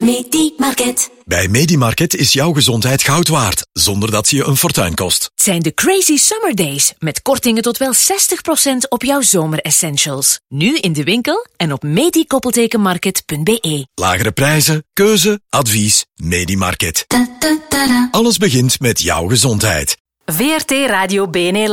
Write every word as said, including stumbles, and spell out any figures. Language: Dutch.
Medimarket. Bij Medimarket is jouw gezondheid goud waard, zonder dat ze je een fortuin kost. Het zijn de Crazy Summer Days, met kortingen tot wel zestig procent op jouw zomeressentials. Nu in de winkel en op medi-market punt b e. Lagere prijzen, keuze, advies, Medimarket. Alles begint met jouw gezondheid. V R T Radio B N L